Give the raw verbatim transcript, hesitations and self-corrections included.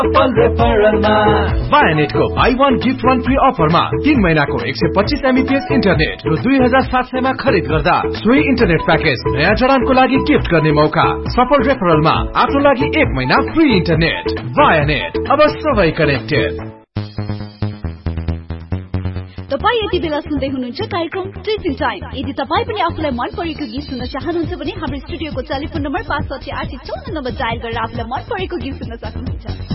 वायानेट को by one gift one free अफरमा तीन महीना को एक सय पच्चीस एमबीपीएस इंटरनेट र दुई हजार सात सय मा खरीद गर्दा सोही इंटरनेट पैकेज नयाँ जडानको लागि गिफ्ट गर्ने मौका। सफल रेफरलमा आफ्नो लागि एक महीना फ्री इंटरनेट। वायानेट, अब सबै कनेक्टेड। तपाई यति बेला सुन्दै हुनुहुन्छ कार्यक्रम टिचिङ टाइम। यदि तपाई पनि आफूलाई मन परेको गीत सुन्न चाहनुहुन्छ भने हाम्रो स्टुडियोको टेलिफोन नम्बर पाँच साठी आठ चौन्न नम्बर डायल गरेर आफूलाई मन परेको गीत सुन्न सक्नुहुन्छ।